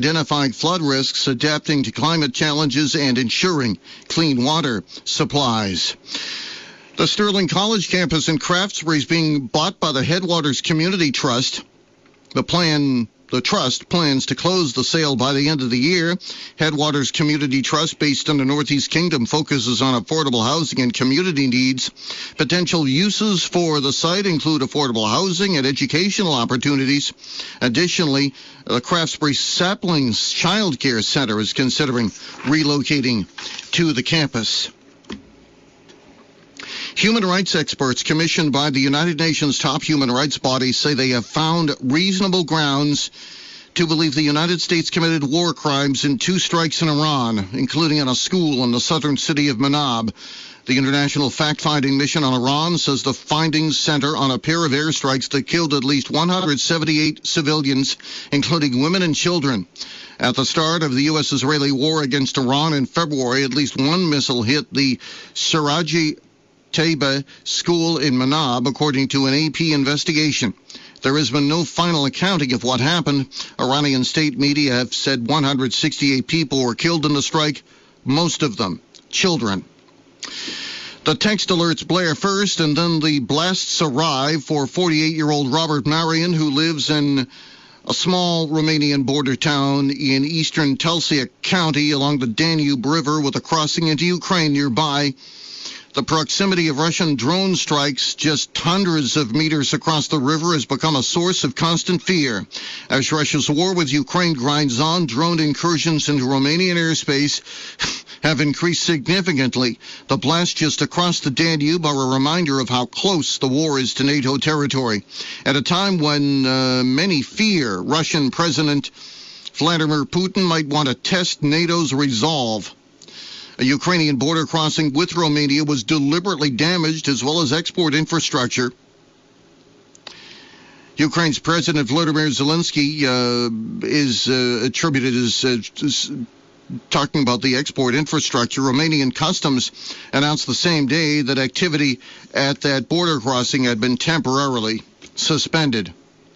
identifying flood risks, adapting to climate challenges, and ensuring clean water supplies. The Sterling College campus in Craftsbury is being bought by the Headwaters Community Trust. The trust plans to close the sale by the end of the year. Headwaters Community Trust, based in the Northeast Kingdom, focuses on affordable housing and community needs. Potential uses for the site include affordable housing and educational opportunities. Additionally, the Craftsbury Saplings Child Care Center is considering relocating to the campus. Human rights experts commissioned by the United Nations top human rights body say they have found reasonable grounds to believe the United States committed war crimes in 2 strikes in Iran, including in a school in the southern city of Manab. The International Fact-Finding Mission on Iran says the findings center on a pair of airstrikes that killed at least 178 civilians, including women and children. At the start of the U.S.-Israeli war against Iran in February, at least one missile hit the Siraji Taiba school in Manab, according to an AP investigation. There has been no final accounting of what happened. Iranian state media have said 168 people were killed in the strike, most of them children. The text alerts blare first, and then the blasts arrive for 48-year-old Robert Marian, who lives in a small Romanian border town in eastern Tulcea County along the Danube River with a crossing into Ukraine nearby. The proximity of Russian drone strikes just hundreds of meters across the river has become a source of constant fear. As Russia's war with Ukraine grinds on, drone incursions into Romanian airspace have increased significantly. The blasts just across the Danube are a reminder of how close the war is to NATO territory. At a time when many fear Russian President Vladimir Putin might want to test NATO's resolve. A Ukrainian border crossing with Romania was deliberately damaged, as well as export infrastructure. Ukraine's President Volodymyr Zelensky is attributed as talking about the export infrastructure. Romanian Customs announced the same day that activity at that border crossing had been temporarily suspended.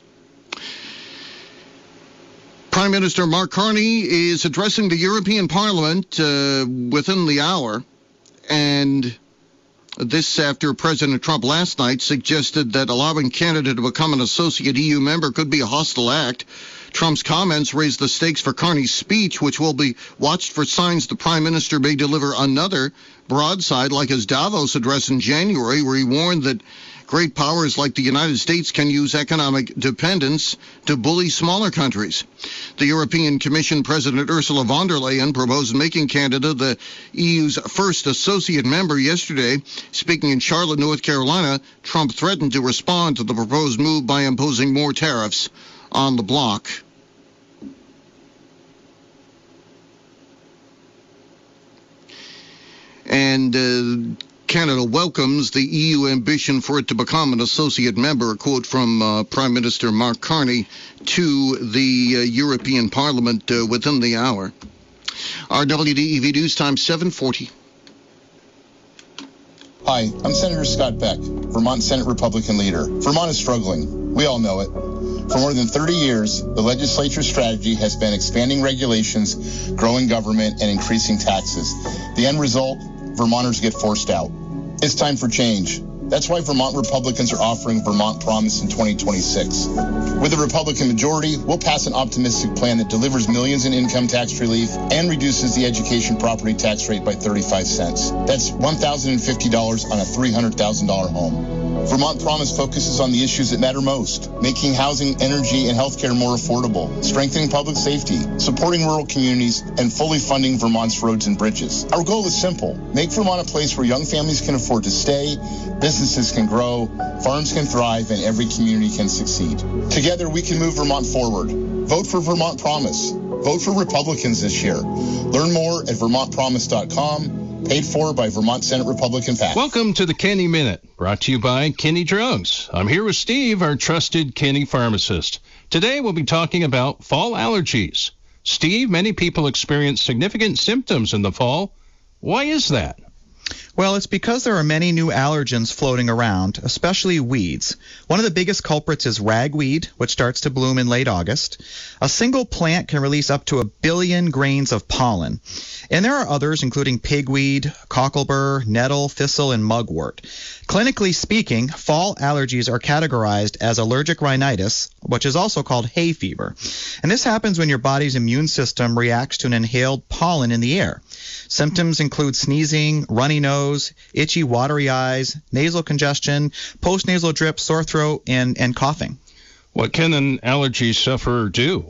Prime Minister Mark Carney is addressing the European Parliament within the hour, and this after President Trump last night suggested that allowing Canada to become an associate EU member could be a hostile act. Trump's comments raised the stakes for Carney's speech, which will be watched for signs the Prime Minister may deliver another broadside like his Davos address in January, where he warned that great powers like the United States can use economic dependence to bully smaller countries. The European Commission President Ursula von der Leyen proposed making Canada the EU's first associate member yesterday. Speaking in Charlotte, North Carolina, Trump threatened to respond to the proposed move by imposing more tariffs on the bloc. And Canada welcomes the EU ambition for it to become an associate member, a quote from Prime Minister Mark Carney to the European Parliament within the hour. Our WDEV News Time 7:40. Hi, I'm Senator Scott Beck, Vermont Senate Republican leader. Vermont is struggling. We all know it. For more than 30 years, the legislature's strategy has been expanding regulations, growing government, and increasing taxes. The end result, Vermonters get forced out. It's time for change. That's why Vermont Republicans are offering Vermont Promise in 2026. With a Republican majority, we'll pass an optimistic plan that delivers millions in income tax relief and reduces the education property tax rate by 35 cents. That's $1,050 on a $300,000 home. Vermont Promise focuses on the issues that matter most, making housing, energy, and healthcare more affordable, strengthening public safety, supporting rural communities, and fully funding Vermont's roads and bridges. Our goal is simple: make Vermont a place where young families can afford to stay, businesses can grow, farms can thrive, and every community can succeed. Together, we can move Vermont forward. Vote for Vermont Promise. Vote for Republicans this year. Learn more at vermontpromise.com. Paid for by Vermont Senate Republican PAC. Welcome to the Kenny Minute, brought to you by Kenny Drugs. I'm here with Steve, our trusted Kenny pharmacist. Today we'll be talking about fall allergies. Steve, many people experience significant symptoms in the fall. Why is that? Well, it's because there are many new allergens floating around, especially weeds. One of the biggest culprits is ragweed, which starts to bloom in late August. A single plant can release up to 1 billion grains of pollen. And there are others, including pigweed, cocklebur, nettle, thistle, and mugwort. Clinically speaking, fall allergies are categorized as allergic rhinitis, which is also called hay fever. And this happens when your body's immune system reacts to an inhaled pollen in the air. Symptoms include sneezing, runny nose, itchy, watery eyes, nasal congestion, postnasal drip, sore throat, and coughing. What can an allergy sufferer do?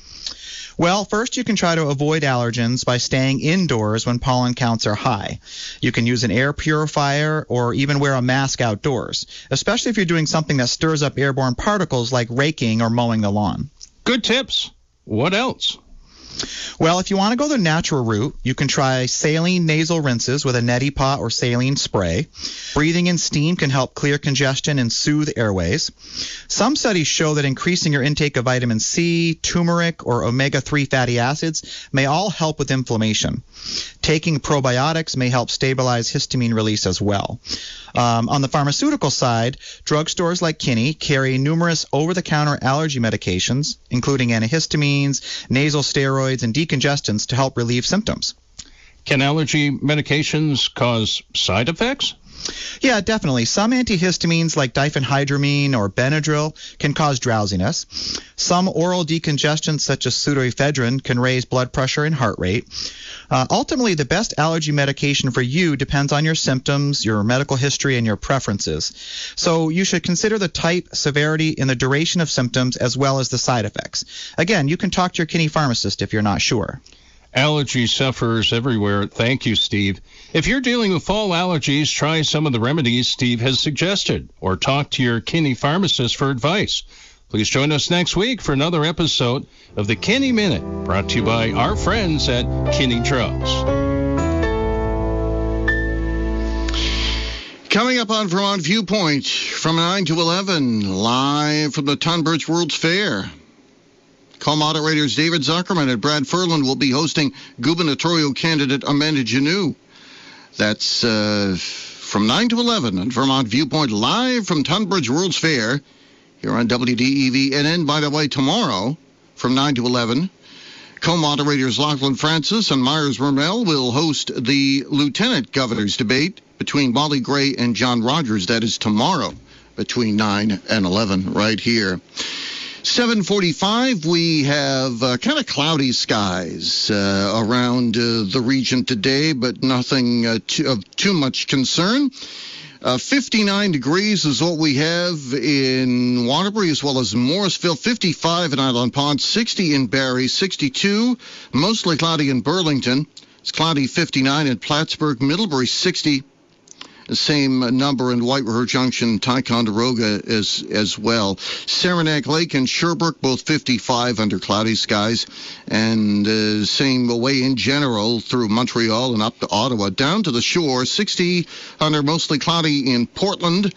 Well, first you can try to avoid allergens by staying indoors when pollen counts are high. You can use an air purifier or even wear a mask outdoors, especially if you're doing something that stirs up airborne particles like raking or mowing the lawn. Good tips. What else? Well, if you want to go the natural route, you can try saline nasal rinses with a neti pot or saline spray. Breathing in steam can help clear congestion and soothe airways. Some studies show that increasing your intake of vitamin C, turmeric, or omega-3 fatty acids may all help with inflammation. Taking probiotics may help stabilize histamine release as well. On the pharmaceutical side, drugstores like Kinney carry numerous over-the-counter allergy medications, including antihistamines, nasal steroids, and decongestants to help relieve symptoms. Can allergy medications cause side effects? Yeah, definitely. Some antihistamines like diphenhydramine or Benadryl can cause drowsiness. Some oral decongestants such as pseudoephedrine can raise blood pressure and heart rate. Ultimately, the best allergy medication for you depends on your symptoms, your medical history, and your preferences. So you should consider the type, severity, and the duration of symptoms as well as the side effects. Again, you can talk to your Kinney pharmacist if you're not sure. Allergy sufferers everywhere. Thank you, Steve. If you're dealing with fall allergies, try some of the remedies Steve has suggested, or talk to your Kinney pharmacist for advice. Please join us next week for another episode of the Kinney Minute, brought to you by our friends at Kinney Drugs. Coming up on Vermont Viewpoint from 9 to 11, live from the Tunbridge World's Fair. Co-moderators David Zuckerman and Brad Furlan will be hosting gubernatorial candidate Amanda Janeau. That's from 9 to 11 on Vermont Viewpoint, live from Tunbridge World's Fair here on WDEV. And then, by the way, tomorrow from 9 to 11, co-moderators Lachlan Francis and Myers Mermell will host the Lieutenant Governor's debate between Molly Gray and John Rogers. That is tomorrow between 9 and 11 right here. 7:45, we have kind of cloudy skies around the region today, but nothing of too much concern. 59 degrees is what we have in Waterbury as well as Morrisville, 55 in Island Pond, 60 in Barrie, 62, mostly cloudy in Burlington. It's cloudy 59 in Plattsburgh, Middlebury 60. The same number in White River Junction, Ticonderoga as well. Saranac Lake and Sherbrooke, both 55 under cloudy skies. And same way in general through Montreal and up to Ottawa. Down to the shore, 60 under mostly cloudy in Portland.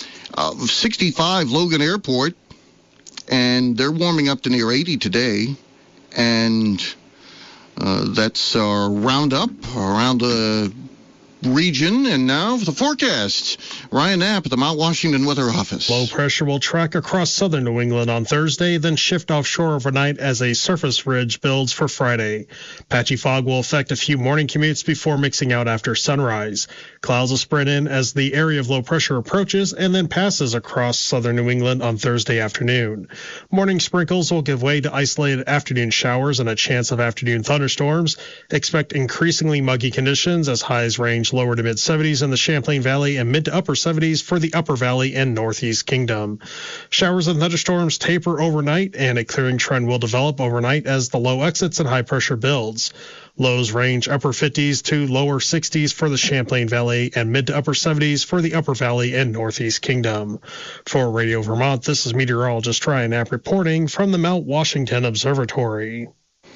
65 Logan Airport. And they're warming up to near 80 today. And that's our roundup around the region. And now for the forecast. Ryan Knapp at the Mount Washington Weather Office. Low pressure will track across southern New England on Thursday, then shift offshore overnight as a surface ridge builds for Friday. Patchy fog will affect a few morning commutes before mixing out after sunrise. Clouds will spread in as the area of low pressure approaches and then passes across southern New England on Thursday afternoon. Morning sprinkles will give way to isolated afternoon showers and a chance of afternoon thunderstorms. Expect increasingly muggy conditions as highs range lower to mid-70s in the Champlain Valley and mid to upper 70s for the Upper Valley and Northeast Kingdom. Showers and thunderstorms taper overnight, and a clearing trend will develop overnight as the low exits and high pressure builds. Lows range upper 50s to lower 60s for the Champlain Valley and mid to upper 70s for the Upper Valley and Northeast Kingdom. For Radio Vermont, this is meteorologist Ryan Knapp reporting from the Mount Washington Observatory.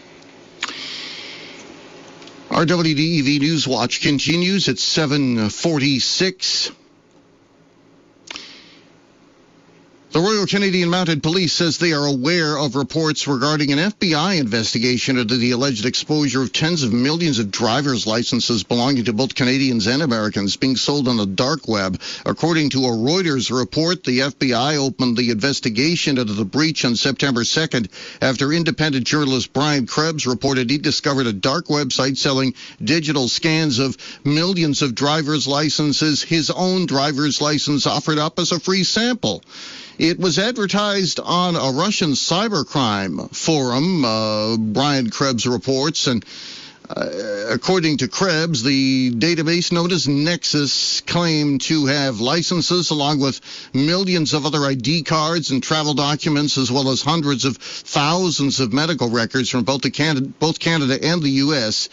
Our WDEV News Watch continues at 7:46. The Royal Canadian Mounted Police says they are aware of reports regarding an FBI investigation into the alleged exposure of tens of millions of driver's licenses belonging to both Canadians and Americans being sold on the dark web. According to a Reuters report, the FBI opened the investigation into the breach on September 2nd after independent journalist Brian Krebs reported he discovered a dark website selling digital scans of millions of driver's licenses, his own driver's license offered up as a free sample. It was advertised on a Russian cybercrime forum, Brian Krebs reports, and according to Krebs, the database known as Nexus claimed to have licenses along with millions of other ID cards and travel documents, as well as hundreds of thousands of medical records from both Canada and the U.S.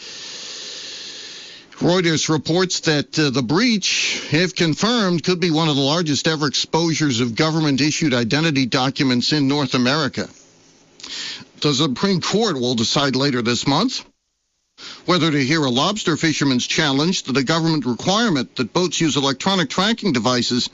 Reuters reports that the breach, if confirmed, could be one of the largest ever exposures of government-issued identity documents in North America. The Supreme Court will decide later this month whether to hear a lobster fisherman's challenge to the government requirement that boats use electronic tracking devices.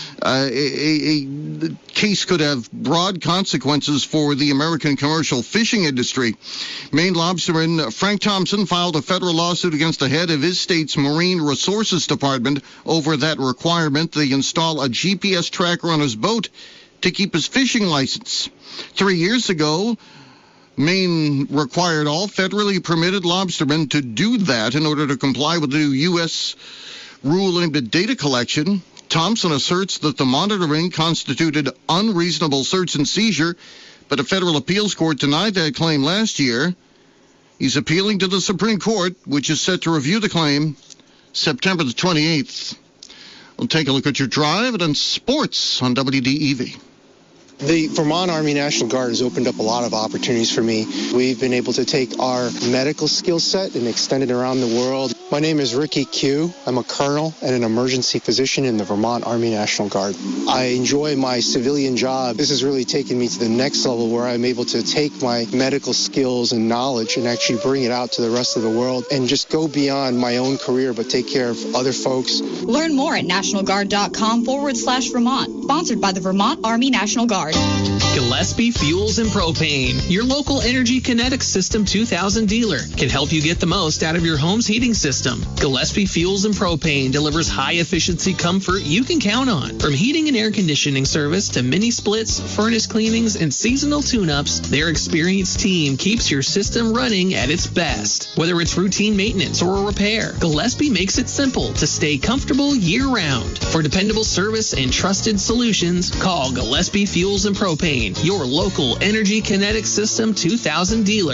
A case could have broad consequences for the American commercial fishing industry. Maine lobsterman Frank Thompson filed a federal lawsuit against the head of his state's Marine Resources Department over that requirement. They install a GPS tracker on his boat to keep his fishing license. 3 years ago, Maine required all federally permitted lobstermen to do that in order to comply with the new U.S. rule aimed at data collection. Thompson asserts that the monitoring constituted unreasonable search and seizure, but a federal appeals court denied that claim last year. He's appealing to the Supreme Court, which is set to review the claim September the 28th. We'll take a look at your drive and then sports on WDEV. The Vermont Army National Guard has opened up a lot of opportunities for me. We've been able to take our medical skill set and extend it around the world. My name is Ricky Q. I'm a colonel and an emergency physician in the Vermont Army National Guard. I enjoy my civilian job. This has really taken me to the next level where I'm able to take my medical skills and knowledge and actually bring it out to the rest of the world and just go beyond my own career but take care of other folks. Learn more at nationalguard.com/Vermont. Sponsored by the Vermont Army National Guard. Gillespie Fuels and Propane, your local Energy Kinetics System 2000 dealer, can help you get the most out of your home's heating system. Gillespie Fuels and Propane delivers high-efficiency comfort you can count on. From heating and air conditioning service to mini splits, furnace cleanings, and seasonal tune-ups, their experienced team keeps your system running at its best. Whether it's routine maintenance or a repair, Gillespie makes it simple to stay comfortable year-round. For dependable service and trusted solutions, call Gillespie Fuels and Propane, your local Energy Kinetics System 2000 dealer.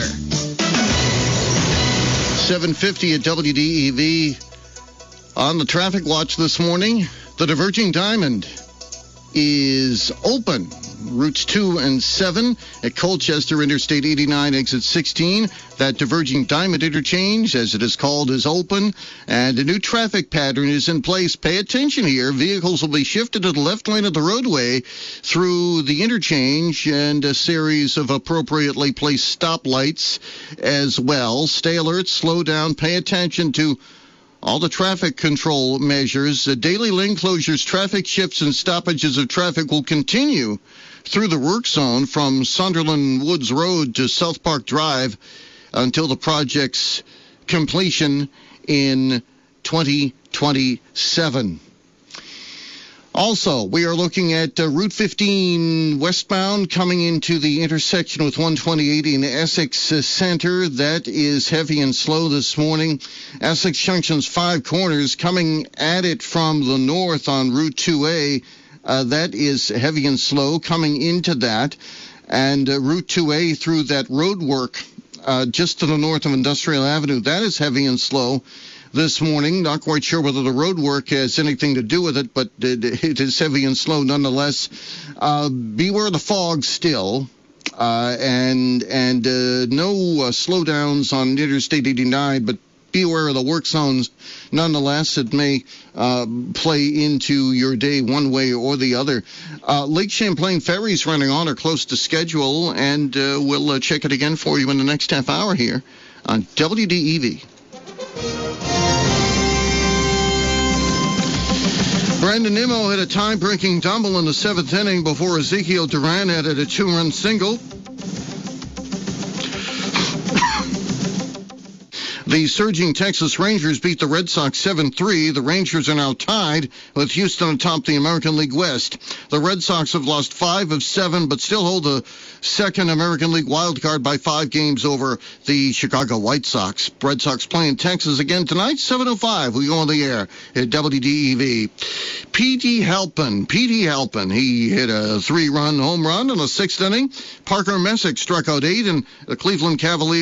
7:50 at WDEV. On the traffic watch this morning, the Diverging Diamond is open. Routes 2 and 7 at Colchester Interstate 89, exit 16. That Diverging Diamond interchange, as it is called, is open, and a new traffic pattern is in place. Pay attention here. Vehicles will be shifted to the left lane of the roadway through the interchange and a series of appropriately placed stoplights as well. Stay alert, slow down, pay attention to all the traffic control measures. Daily lane closures, traffic shifts, and stoppages of traffic will continue through the work zone from Sunderland Woods Road to South Park Drive until the project's completion in 2027. Also, we are looking at Route 15 westbound coming into the intersection with 128 in Essex Center. That is heavy and slow this morning. Essex Junction's 5 Corners coming at it from the north on Route 2A. That is heavy and slow coming into that. And Route 2A through that road work just to the north of Industrial Avenue, that is heavy and slow this morning. Not quite sure whether the road work has anything to do with it, but it is heavy and slow nonetheless. Beware of the fog still. And no slowdowns on Interstate 89, but beware of the work zones nonetheless. It may play into your day one way or the other. Lake Champlain ferries running on or close to schedule, and we'll check it again for you in the next half hour here on WDEV. Brandon Nimmo hit a tie-breaking double in the 7th inning before Ezekiel Duran added a 2-run single. The surging Texas Rangers beat the Red Sox 7-3. The Rangers are now tied with Houston atop the American League West. The Red Sox have lost 5 of 7, but still hold the second American League wild card by 5 games over the Chicago White Sox. Red Sox playing Texas again tonight, 7:05. We go on the air at WDEV. P.T. Halpin, he hit a 3-run home run in the 6th inning. Parker Messick struck out 8, and the Cleveland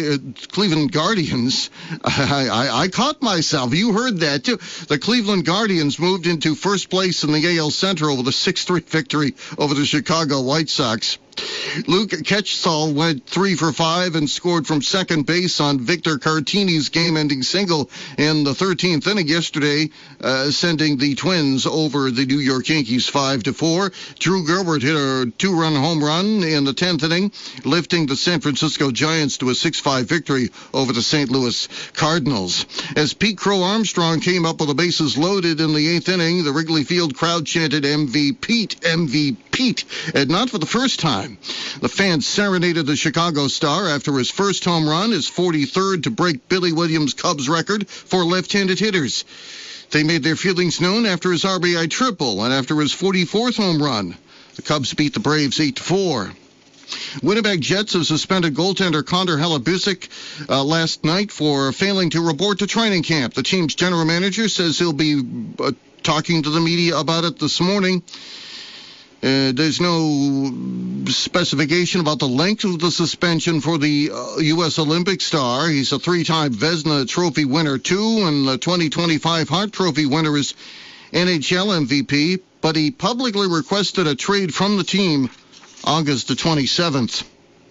Guardians, I caught myself. You heard that, too. The Cleveland Guardians moved into first place in the AL Central with a 6-3 victory over the Chicago White Sox. Luke Ketchthal went 3 for 5 and scored from second base on Victor Cartini's game-ending single in the 13th inning yesterday, sending the Twins over the New York Yankees 5-4. Drew Gilbert hit a 2-run home run in the 10th inning, lifting the San Francisco Giants to a 6-5 victory over the St. Louis Cardinals. As Pete Crow Armstrong came up with the bases loaded in the 8th inning, the Wrigley Field crowd chanted MVP, and not for the first time. The fans serenaded the Chicago star after his first home run, his 43rd to break Billy Williams' Cubs record for left-handed hitters. They made their feelings known after his RBI triple and after his 44th home run. The Cubs beat the Braves 8-4. Winnipeg Jets have suspended goaltender Connor Hellebuyck last night for failing to report to training camp. The team's general manager says he'll be talking to the media about it this morning. There's no specification about the length of the suspension for the U.S. Olympic star. He's a 3-time Vezina Trophy winner, too, and the 2025 Hart Trophy winner is NHL MVP, but he publicly requested a trade from the team August the 27th.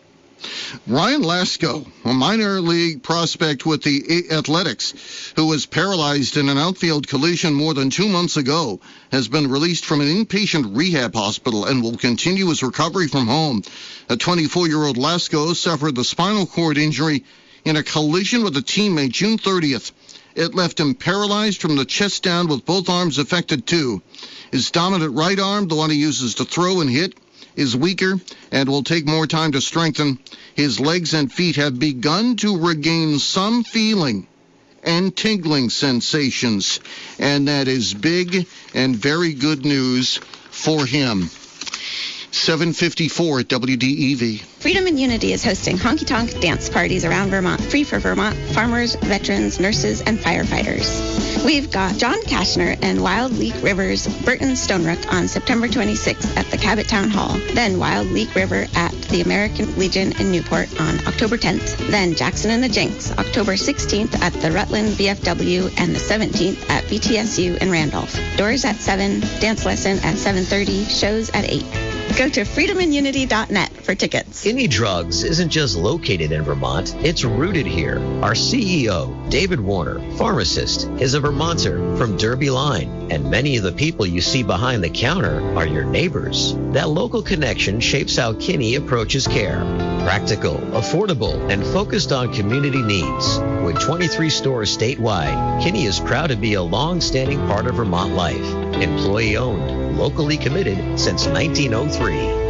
Ryan Lasko, a minor league prospect with the Athletics, who was paralyzed in an outfield collision more than 2 months ago, has been released from an inpatient rehab hospital and will continue his recovery from home. A 24-year-old Lasko suffered the spinal cord injury in a collision with a teammate June 30th. It left him paralyzed from the chest down with both arms affected too. His dominant right arm, the one he uses to throw and hit, is weaker and will take more time to strengthen. His legs and feet have begun to regain some feeling and tingling sensations, and that is big and very good news for him. 7:54 at WDEV. Freedom and Unity is hosting honky-tonk dance parties around Vermont, free for Vermont farmers, veterans, nurses, and firefighters. We've got John Kashner and Wild Leak River's Burton Stonerook on September 26th at the Cabot Town Hall. Then Wild Leak River at the American Legion in Newport on October 10th. Then Jackson and the Jinx, October 16th at the Rutland VFW and the 17th at BTSU in Randolph. Doors at 7, dance lesson at 7:30, shows at 8. Go to freedomanunity.net for tickets. Any Drugs isn't just located in Vermont, it's rooted here. Our CEO, David Warner, pharmacist, is a Vermonter from Derby Line, and many of the people you see behind the counter are your neighbors. That local connection shapes how Kinney approaches care. Practical, affordable, and focused on community needs. With 23 stores statewide, Kinney is proud to be a long-standing part of Vermont life. Employee-owned, locally committed since 1903.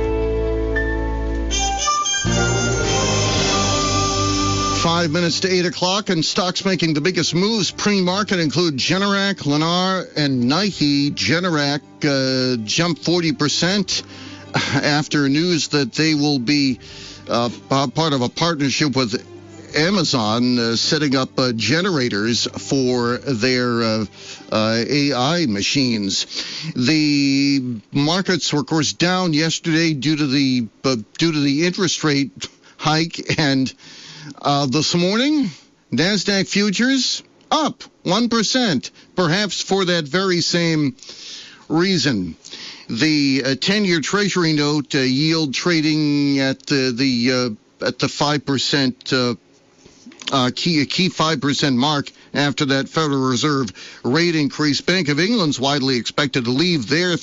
5 minutes to 8 o'clock, and stocks making the biggest moves pre-market include Generac, Lennar, and Nike. Generac jumped 40% after news that they will be part of a partnership with Amazon, setting up generators for their AI machines. The markets were, of course, down yesterday due to the interest rate hike, and this morning, NASDAQ futures up 1%, perhaps for that very same reason. The 10-year Treasury note yield trading at the 5% key 5% mark after that Federal Reserve rate increase. Bank of England's widely expected to leave their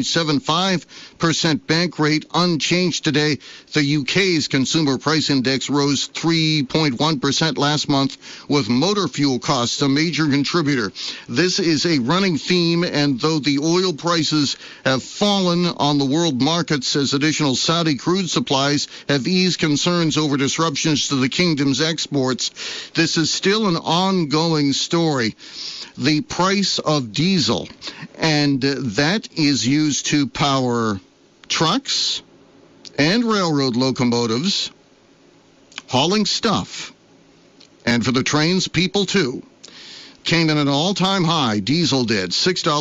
3.75% bank rate unchanged today. The UK's consumer price index rose 3.1% last month, with motor fuel costs a major contributor. This is a running theme, and though the oil prices have fallen on the world markets as additional Saudi crude supplies have eased concerns over disruptions to the kingdom's exports, this is still an ongoing story. The price of diesel, and that is used to power trucks and railroad locomotives, hauling stuff, and for the trains, people too, came in at an all-time high. Diesel did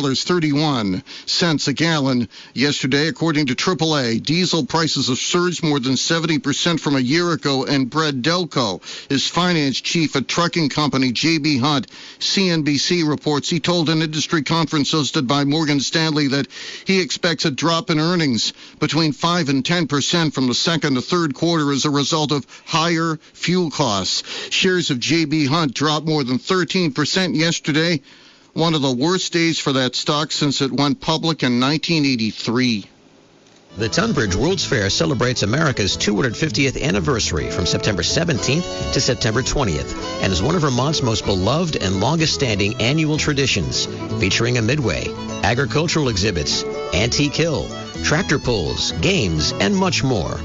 $6.31 a gallon yesterday, according to AAA. Diesel prices have surged more than 70% from a year ago, and Brad Delco is finance chief at trucking company J.B. Hunt. CNBC reports he told an industry conference hosted by Morgan Stanley that he expects a drop in earnings between 5 and 10% from the second to third quarter as a result of higher fuel costs. Shares of J.B. Hunt dropped more than 13% yesterday, one of the worst days for that stock since it went public in 1983. The Tunbridge World's Fair celebrates America's 250th anniversary from September 17th to September 20th and is one of Vermont's most beloved and longest-standing annual traditions, featuring a midway, agricultural exhibits, antique hill, tractor pulls, games, and much more.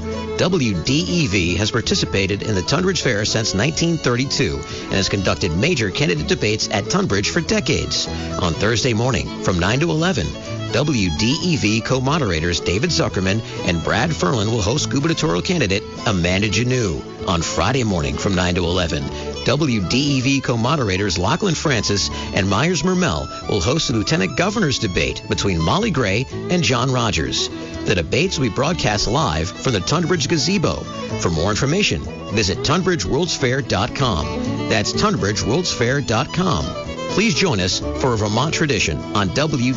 WDEV has participated in the Tunbridge Fair since 1932 and has conducted major candidate debates at Tunbridge for decades. On Thursday morning from 9 to 11, WDEV co-moderators David Zuckerman and Brad Ferlin will host gubernatorial candidate Amanda Janoo. On Friday morning from 9 to 11, WDEV co-moderators Lachlan Francis and Myers Mermel will host the Lieutenant Governor's debate between Molly Gray and John Rogers. The debates will be broadcast live from the Tunbridge Gazebo. For more information, visit TunbridgeWorldsFair.com. That's TunbridgeWorldsFair.com. Please join us for a Vermont tradition on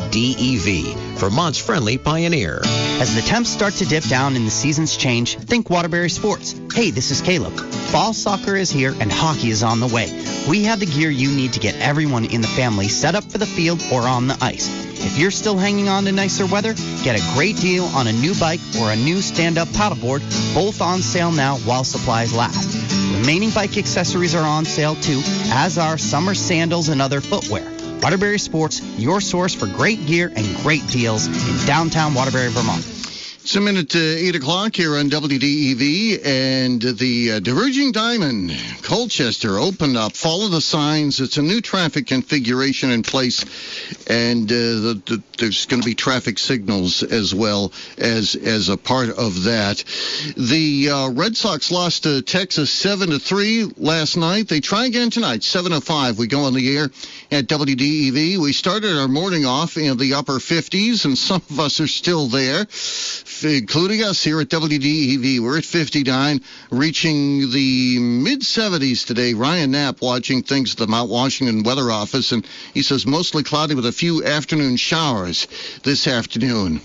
WDEV, Vermont's friendly pioneer. As the temps start to dip down and the seasons change, think Waterbury Sports. Hey, this is Caleb. Fall soccer is here and hockey is on the way. We have the gear you need to get everyone in the family set up for the field or on the ice. If you're still hanging on to nicer weather, get a great deal on a new bike or a new stand-up paddleboard, both on sale now while supplies last. Remaining bike accessories are on sale too, as are summer sandals and other footwear. Waterbury Sports, your source for great gear and great deals in downtown Waterbury, Vermont. It's a minute to 8 o'clock here on WDEV, and the Diverging Diamond, Colchester, opened up. Follow the signs. It's a new traffic configuration in place, and there's going to be traffic signals as well as a part of that. The Red Sox lost to Texas 7-3 last night. They try again tonight, 7:05. We go on the air at WDEV. We started our morning off in the upper 50s, and some of us are still there, including us here at WDEV. We're at 59, reaching the mid-70s today. Ryan Knapp watching things at the Mount Washington Weather Office, and he says mostly cloudy with a few afternoon showers this afternoon.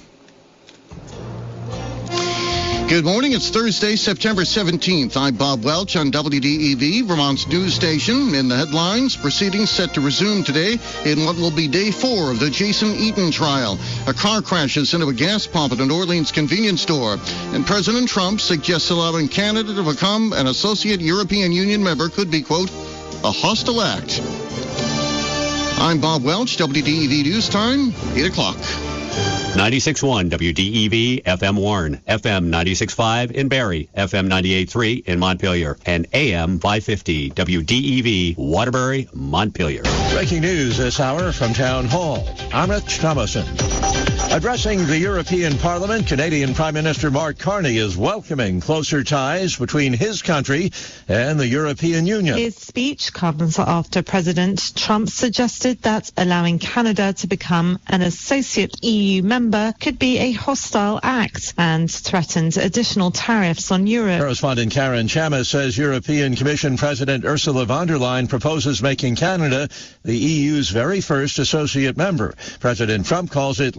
Good morning. It's Thursday, September 17th. I'm Bob Welch on WDEV, Vermont's news station. In the headlines, proceedings set to resume today in what will be day 4 of the Jason Eaton trial. A car crashes into a gas pump at an Orleans convenience store, and President Trump suggests allowing Canada to become an associate European Union member could be, quote, a hostile act. I'm Bob Welch, WDEV News Time, 8 o'clock. 96.1 WDEV, FM Warren, FM 96.5 in Barrie, FM 98.3 in Montpelier, and AM 550 WDEV, Waterbury, Montpelier. Breaking news this hour from Town Hall. I'm Rich Thomason. Addressing the European Parliament, Canadian Prime Minister Mark Carney is welcoming closer ties between his country and the European Union. His speech comes after President Trump suggested that allowing Canada to become an associate EU member could be a hostile act and threatened additional tariffs on Europe. Correspondent Karen Chamis says European Commission President Ursula von der Leyen proposes making Canada the EU's very first associate member. President Trump calls it laughable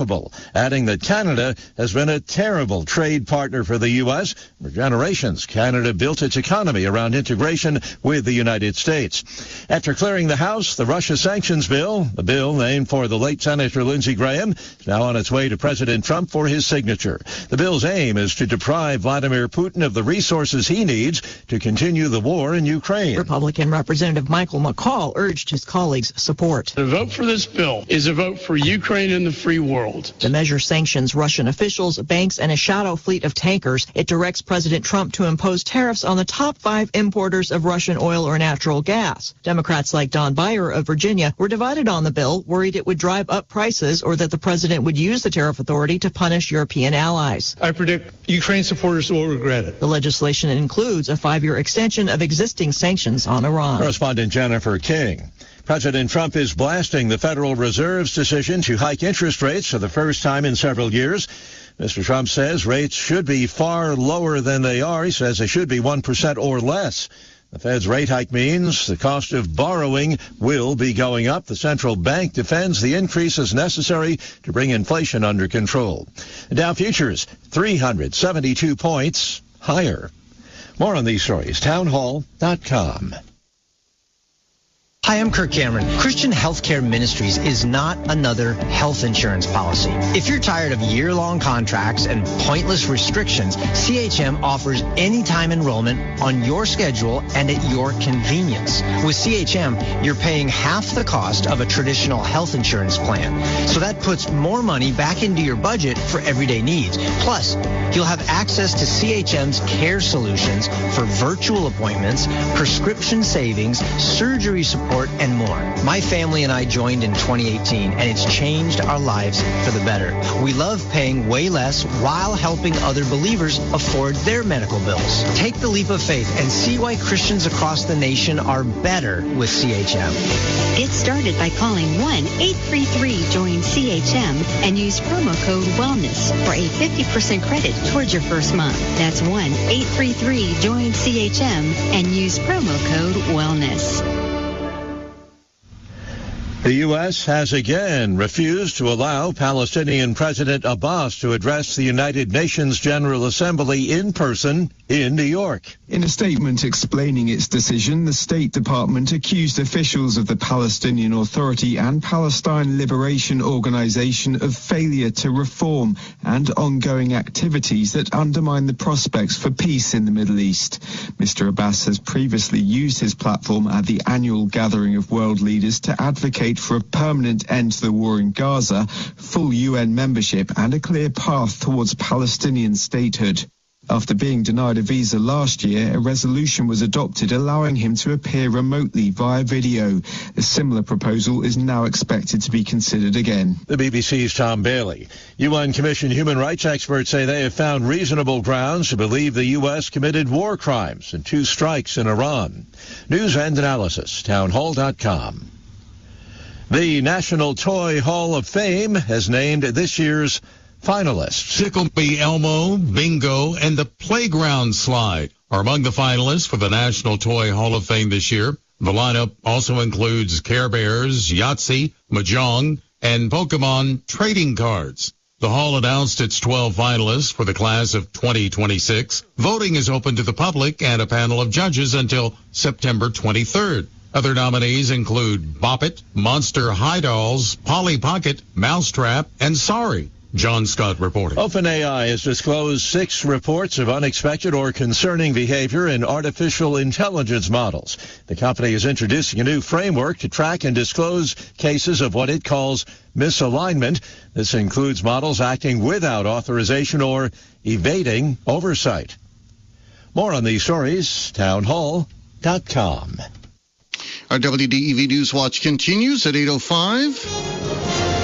unacceptable, adding that Canada has been a terrible trade partner for the U.S. For generations, Canada built its economy around integration with the United States. After clearing the House, the Russia sanctions bill, a bill named for the late Senator Lindsey Graham, is now on its way to President Trump for his signature. The bill's aim is to deprive Vladimir Putin of the resources he needs to continue the war in Ukraine. Republican Representative Michael McCall urged his colleagues' support. The vote for this bill is a vote for Ukraine and the free world. The measure sanctions Russian officials, banks, and a shadow fleet of tankers. It directs President Trump to impose tariffs on the top 5 importers of Russian oil or natural gas. Democrats like Don Beyer of Virginia were divided on the bill, worried it would drive up prices or that the president would use the tariff authority to punish European allies. I predict Ukraine supporters will regret it. The legislation includes a 5-year extension of existing sanctions on Iran. Correspondent Jennifer King. President Trump is blasting the Federal Reserve's decision to hike interest rates for the first time in several years. Mr. Trump says rates should be far lower than they are. He says they should be 1% or less. The Fed's rate hike means the cost of borrowing will be going up. The central bank defends the increase as necessary to bring inflation under control. The Dow futures 372 points higher. More on these stories, townhall.com. Hi, I'm Kirk Cameron. Christian Healthcare Ministries is not another health insurance policy. If you're tired of year-long contracts and pointless restrictions, CHM offers anytime enrollment on your schedule and at your convenience. With CHM, you're paying half the cost of a traditional health insurance plan. So that puts more money back into your budget for everyday needs. Plus, you'll have access to CHM's care solutions for virtual appointments, prescription savings, surgery support, and more. My family and I joined in 2018, and it's changed our lives for the better. We love paying way less while helping other believers afford their medical bills. Take the leap of faith and see why Christians across the nation are better with CHM. Get started by calling 1-833-JOIN-CHM and use promo code WELLNESS for a 50% credit towards your first month. That's 1-833-JOIN-CHM and use promo code WELLNESS. The U.S. has again refused to allow Palestinian President Abbas to address the United Nations General Assembly in person in New York. In a statement explaining its decision, the State Department accused officials of the Palestinian Authority and Palestine Liberation Organization of failure to reform and ongoing activities that undermine the prospects for peace in the Middle East. Mr. Abbas has previously used his platform at the annual gathering of world leaders to advocate for a permanent end to the war in Gaza, full UN membership, and a clear path towards Palestinian statehood. After being denied a visa last year, a resolution was adopted allowing him to appear remotely via video. A similar proposal is now expected to be considered again. The BBC's Tom Bailey. UN Commission human rights experts say they have found reasonable grounds to believe the U.S. committed war crimes in 2 strikes in Iran. News and analysis, townhall.com. The National Toy Hall of Fame has named this year's finalists. Tickleby Elmo, Bingo, and the Playground Slide are among the finalists for the National Toy Hall of Fame this year. The lineup also includes Care Bears, Yahtzee, Mahjong, and Pokemon trading cards. The Hall announced its 12 finalists for the class of 2026. Voting is open to the public and a panel of judges until September 23rd. Other nominees include Bop It, Monster High Dolls, Polly Pocket, Mousetrap, and Sorry. John Scott reporting. OpenAI has disclosed 6 reports of unexpected or concerning behavior in artificial intelligence models. The company is introducing a new framework to track and disclose cases of what it calls misalignment. This includes models acting without authorization or evading oversight. More on these stories, townhall.com. Our WDEV News Watch continues at 8:05.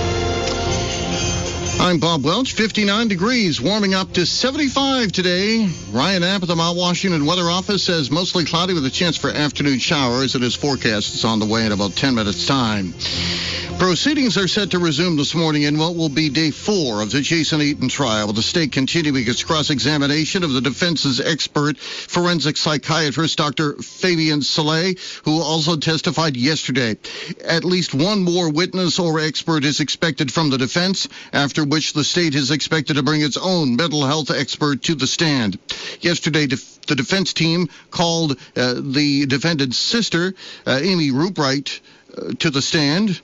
I'm Bob Welch. 59 degrees, warming up to 75 today. Ryan App at the Mount Washington Weather Office says mostly cloudy with a chance for afternoon showers, and his forecast is on the way in about 10 minutes' time. Proceedings are set to resume this morning in what will be day 4 of the Jason Eaton trial, with the state continuing its cross-examination of the defense's expert forensic psychiatrist, Dr. Fabien Solé, who also testified yesterday. At least one more witness or expert is expected from the defense, after which the state is expected to bring its own mental health expert to the stand. Yesterday, the defense team called the defendant's sister, Amy Rubright, to the stand.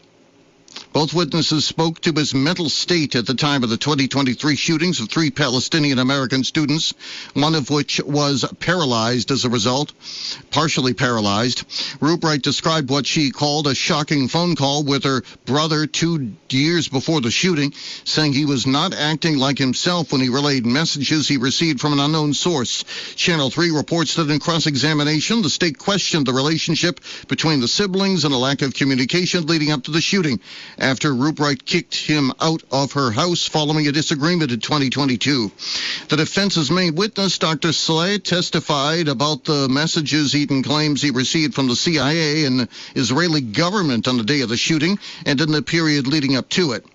Both witnesses spoke to his mental state at the time of the 2023 shootings of 3 Palestinian-American students, one of which was paralyzed as a result, partially paralyzed. Rubright described what she called a shocking phone call with her brother 2 years before the shooting, saying he was not acting like himself when he relayed messages he received from an unknown source. Channel 3 reports that in cross-examination, the state questioned the relationship between the siblings and a lack of communication leading up to the shooting, after Rubright kicked him out of her house following a disagreement in 2022. The defense's main witness, Dr. Solé, testified about the messages Eaton claims he received from the CIA and Israeli government on the day of the shooting and in the period leading up to it.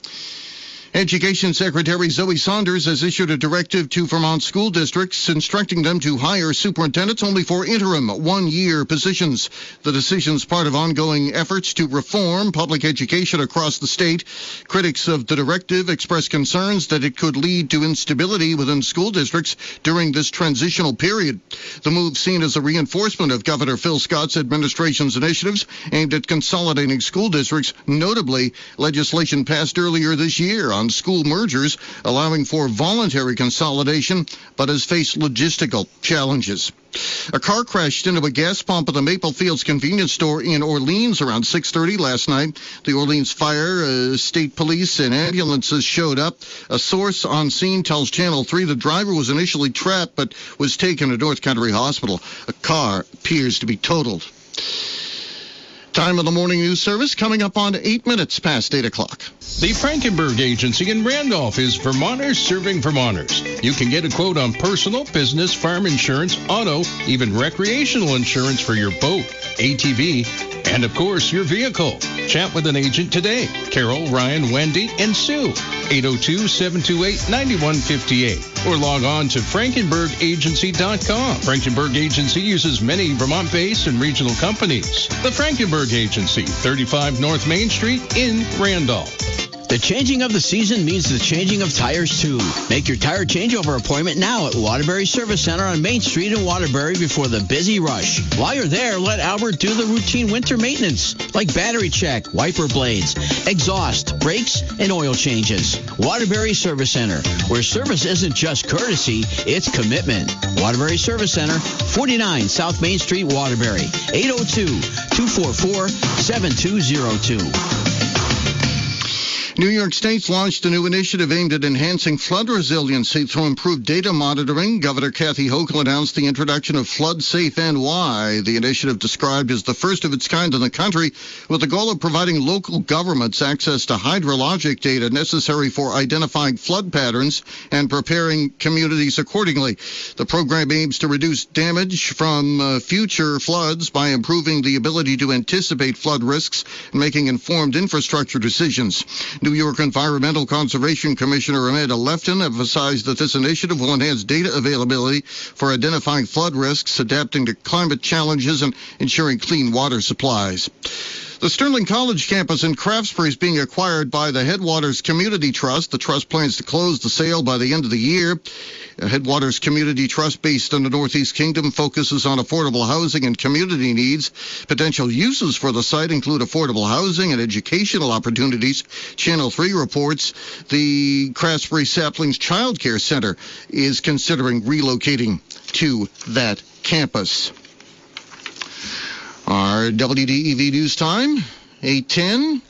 Education Secretary Zoe Saunders has issued a directive to Vermont school districts instructing them to hire superintendents only for interim 1-year positions. The decision is part of ongoing efforts to reform public education across the state. Critics of the directive express concerns that it could lead to instability within school districts during this transitional period. The move seen as a reinforcement of Governor Phil Scott's administration's initiatives aimed at consolidating school districts, notably legislation passed earlier this year on school mergers, allowing for voluntary consolidation, but has faced logistical challenges. A car crashed into a gas pump at the Maple Fields convenience store in Orleans around 6:30 last night. The Orleans Fire, State Police, and ambulances showed up. A source on scene tells Channel 3 the driver was initially trapped but was taken to North Country Hospital. A car appears to be totaled. Time of the morning news service coming up on 8 minutes past 8 o'clock. The Frankenberg Agency in Randolph is Vermonters serving Vermonters. You can get a quote on personal, business, farm insurance, auto, even recreational insurance for your boat, ATV, and, of course, your vehicle. Chat with an agent today. Carol, Ryan, Wendy, and Sue. 802-728-9158. Or log on to FrankenbergAgency.com. Frankenberg Agency uses many Vermont-based and regional companies. The Frankenberg Agency, 35 North Main Street in Randolph. The changing of the season means the changing of tires, too. Make your tire changeover appointment now at Waterbury Service Center on Main Street in Waterbury before the busy rush. While you're there, let Albert do the routine winter maintenance, like battery check, wiper blades, exhaust, brakes, and oil changes. Waterbury Service Center, where service isn't just courtesy, it's commitment. Waterbury Service Center, 49 South Main Street, Waterbury, 802-244-7202. New York State's launched a new initiative aimed at enhancing flood resiliency through improved data monitoring. Governor Kathy Hochul announced the introduction of Flood Safe NY. The initiative, described as the first of its kind in the country, with the goal of providing local governments access to hydrologic data necessary for identifying flood patterns and preparing communities accordingly. The program aims to reduce damage from future floods by improving the ability to anticipate flood risks and making informed infrastructure decisions. New York Environmental Conservation Commissioner Amanda Lefton emphasized that this initiative will enhance data availability for identifying flood risks, adapting to climate challenges, and ensuring clean water supplies. The Sterling College campus in Craftsbury is being acquired by the Headwaters Community Trust. The trust plans to close the sale by the end of the year. Headwaters Community Trust, based in the Northeast Kingdom, focuses on affordable housing and community needs. Potential uses for the site include affordable housing and educational opportunities. Channel 3 reports the Craftsbury Saplings Child Care Center is considering relocating to that campus. Our WDEV news time, 8:10.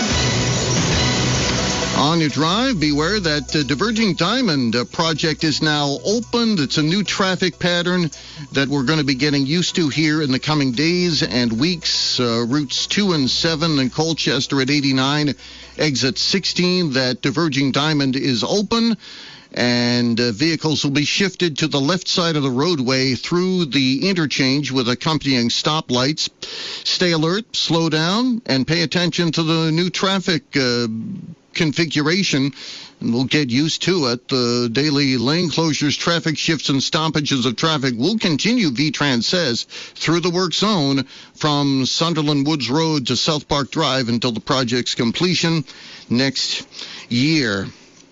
On your drive, beware that Diverging Diamond project is now opened. It's a new traffic pattern that we're going to be getting used to here in the coming days and weeks. Routes 2 and 7 in Colchester at 89, exit 16. That Diverging Diamond is open. And vehicles will be shifted to the left side of the roadway through the interchange with accompanying stoplights. Stay alert, slow down, and pay attention to the new traffic configuration, and we'll get used to it. The daily lane closures, traffic shifts, and stoppages of traffic will continue, VTrans says, through the work zone from Sunderland Woods Road to South Park Drive until the project's completion next year.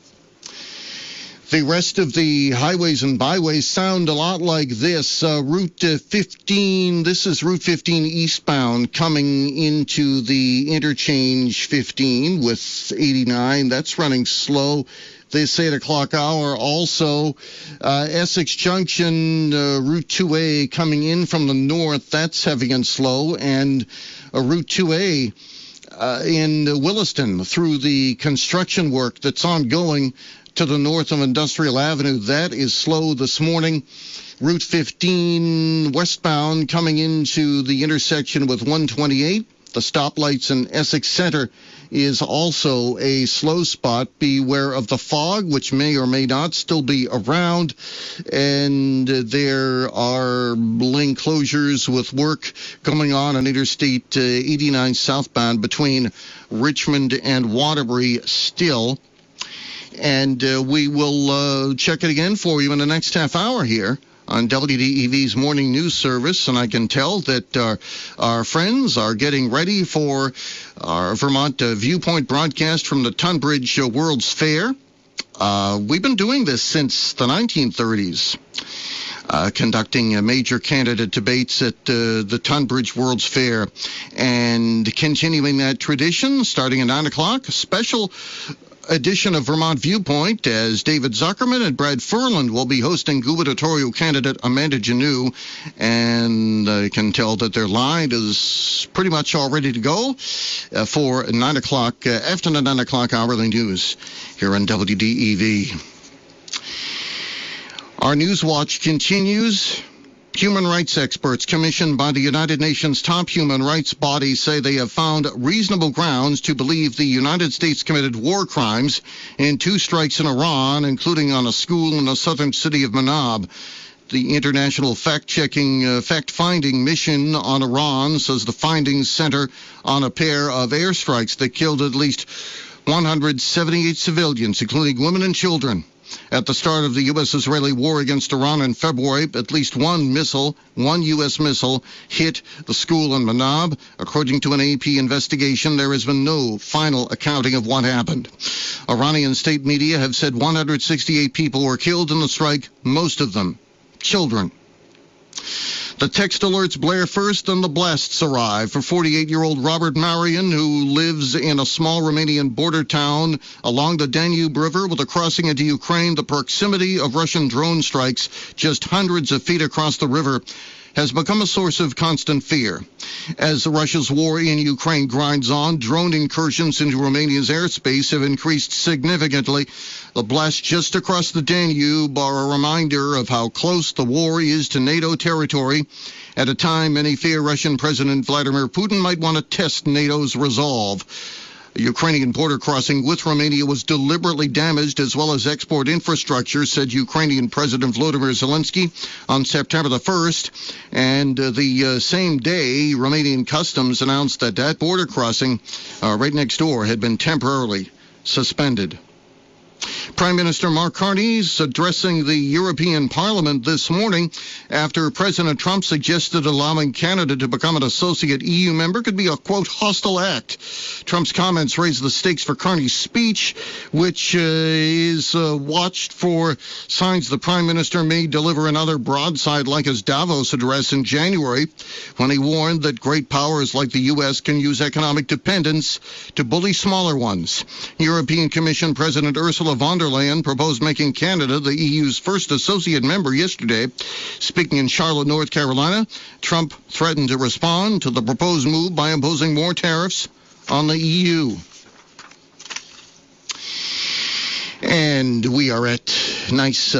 The rest of the highways and byways sound a lot like this. Route 15, this is Route 15 eastbound coming into the interchange 15 with 89. That's running slow. This 8 o'clock hour. Also, Essex Junction, Route 2A coming in from the north. That's heavy and slow. And Route 2A in Williston through the construction work that's ongoing to the north of Industrial Avenue. That is slow this morning. Route 15 westbound coming into the intersection with 128. The stoplights in Essex Center is also a slow spot. Beware of the fog, which may or may not still be around. And there are lane closures with work going on Interstate 89 southbound between Richmond and Waterbury still. And we will check it again for you in the next half hour here on WDEV's Morning News Service. And I can tell that our friends are getting ready for our Vermont Viewpoint broadcast from the Tunbridge World's Fair. We've been doing this since the 1930s. Conducting major candidate debates at the Tunbridge World's Fair, and continuing that tradition starting at 9 o'clock, a special edition of Vermont Viewpoint as David Zuckerman and Brad Furland will be hosting gubernatorial candidate Amanda Janoo, and I can tell that their line is pretty much all ready to go for 9 o'clock, after the 9 o'clock hourly news here on WDEV. Our News Watch continues. Human rights experts commissioned by the United Nations top human rights body say they have found reasonable grounds to believe the United States committed war crimes in 2 strikes in Iran, including on a school in the southern city of Manab. The international fact-finding mission on Iran says the findings center on a pair of airstrikes that killed at least 178 civilians, including women and children. At the start of the U.S.-Israeli war against Iran in February, at least one U.S. missile, hit the school in Manab. According to an AP investigation, there has been no final accounting of what happened. Iranian state media have said 168 people were killed in the strike, most of them children. The text alerts blare first, and the blasts arrive for 48-year-old Robert Marian, who lives in a small Romanian border town along the Danube River with a crossing into Ukraine. The proximity of Russian drone strikes just hundreds of feet across the river has become a source of constant fear. As Russia's war in Ukraine grinds on, drone incursions into Romania's airspace have increased significantly. The blasts just across the Danube are a reminder of how close the war is to NATO territory. At a time, many fear Russian President Vladimir Putin might want to test NATO's resolve. A Ukrainian border crossing with Romania was deliberately damaged, as well as export infrastructure, said Ukrainian President Volodymyr Zelensky on September the 1st. And the same day, Romanian Customs announced that that border crossing right next door had been temporarily suspended. Prime Minister Mark Carney is addressing the European Parliament this morning after President Trump suggested allowing Canada to become an associate EU member could be a, quote, hostile act. Trump's comments raise the stakes for Carney's speech, which is watched for signs the Prime Minister may deliver another broadside like his Davos address in January, when he warned that great powers like the U.S. can use economic dependence to bully smaller ones. European Commission President Ursula von der Leyen proposed making Canada the EU's first associate member yesterday. Speaking in Charlotte, North Carolina, Trump threatened to respond to the proposed move by imposing more tariffs on the EU. And we are at Nice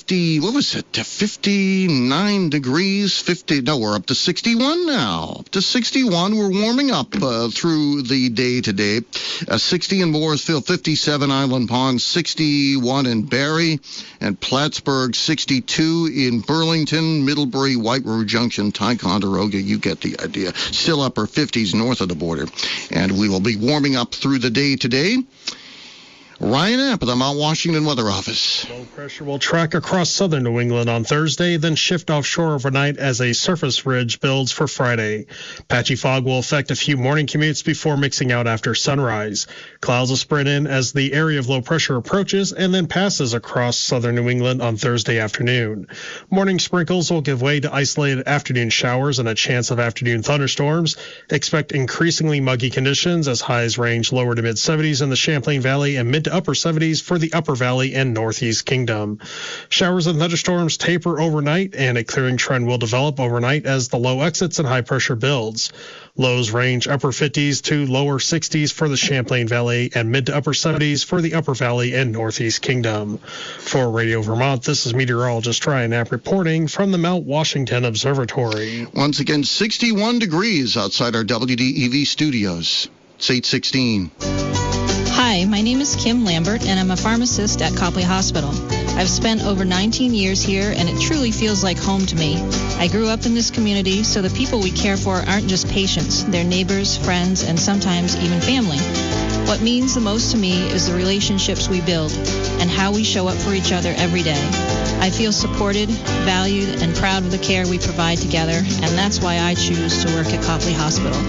59 degrees, we're up to 61 now. Up to 61. We're warming up through the day today. 60 in Morrisville, 57 Island Pond, 61 in Barrie and Plattsburgh, 62 in Burlington, Middlebury, White River Junction, Ticonderoga. You get the idea. Still upper 50s north of the border. And we will be warming up through the day today. Ryan App of the Mount Washington Weather Office. Low pressure will track across southern New England on Thursday, then shift offshore overnight as a surface ridge builds for Friday. Patchy fog will affect a few morning commutes before mixing out after sunrise. Clouds will spread in as the area of low pressure approaches and then passes across southern New England on Thursday afternoon. Morning sprinkles will give way to isolated afternoon showers and a chance of afternoon thunderstorms. Expect increasingly muggy conditions as highs range lower to mid 70s in the Champlain Valley and mid to upper 70s for the Upper Valley and Northeast Kingdom. Showers and thunderstorms taper overnight, and a clearing trend will develop overnight as the low exits and high pressure builds. Lows range upper 50s to lower 60s for the Champlain Valley and mid to upper 70s for the Upper Valley and Northeast Kingdom. For Radio Vermont, this is meteorologist Ryan App reporting from the Mount Washington Observatory. Once again, 61 degrees outside our WDEV studios. It's 8:16. Hi, my name is Kim Lambert, and I'm a pharmacist at Copley Hospital. I've spent over 19 years here, and it truly feels like home to me. I grew up in this community, so the people we care for aren't just patients. They're neighbors, friends, and sometimes even family. What means the most to me is the relationships we build and how we show up for each other every day. I feel supported, valued, and proud of the care we provide together, and that's why I choose to work at Copley Hospital.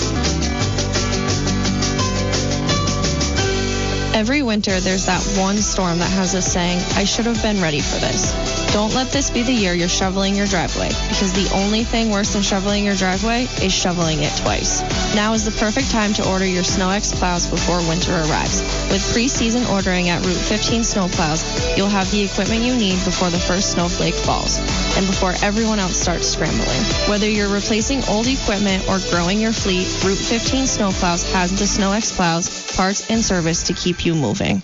Every winter, there's that one storm that has us saying, I should have been ready for this. Don't let this be the year you're shoveling your driveway, because the only thing worse than shoveling your driveway is shoveling it twice. Now is the perfect time to order your SnowX plows before winter arrives. With pre-season ordering at Route 15 Snowplows, you'll have the equipment you need before the first snowflake falls, and before everyone else starts scrambling. Whether you're replacing old equipment or growing your fleet, Route 15 Snowplows has the SnowX plows, parts, and service to keep you moving.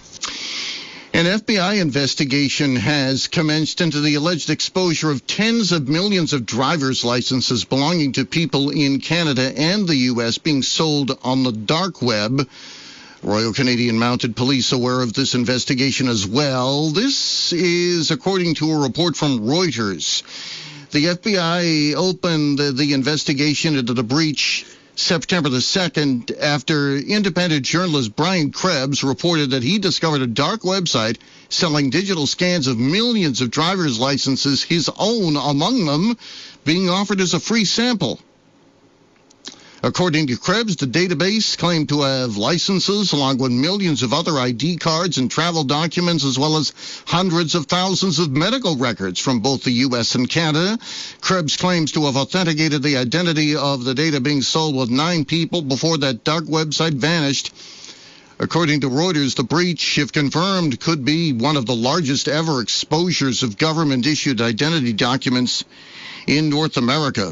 An FBI investigation has commenced into the alleged exposure of tens of millions of driver's licenses belonging to people in Canada and the U.S. being sold on the dark web. Royal Canadian Mounted Police aware of this investigation as well. This is according to a report from Reuters. The FBI opened the investigation into the breach September the 2nd after independent journalist Brian Krebs reported that he discovered a dark website selling digital scans of millions of driver's licenses, his own among them, being offered as a free sample. According to Krebs, the database claimed to have licenses along with millions of other ID cards and travel documents, as well as hundreds of thousands of medical records from both the U.S. and Canada. Krebs claims to have authenticated the identity of the data being sold with 9 people before that dark website vanished. According to Reuters, the breach, if confirmed, could be one of the largest ever exposures of government-issued identity documents in North America.